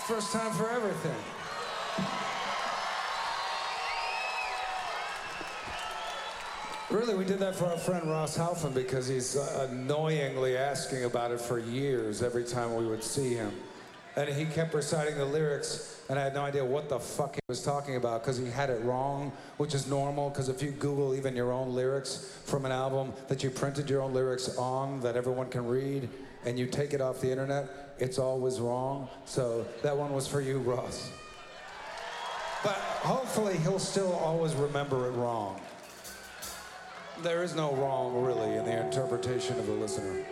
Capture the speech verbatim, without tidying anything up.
First time for everything. Really, we did that for our friend Ross Halfin because he's uh, annoyingly asking about it for years every time we would see him. And he kept reciting the lyrics, and I had no idea what the fuck he was talking about because he had it wrong, which is normal, because if you Google even your own lyrics from an album that you printed your own lyrics on that everyone can read, and you take it off the internet, it's always wrong. So that one was for you, Ross. But hopefully he'll still always remember it wrong. There is no wrong, really, in the interpretation of the listener.